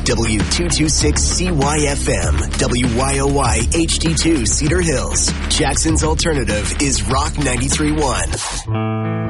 W226CYFM, WYOY HD2 Cedar Hills. Jackson's alternative is Rock 93.1.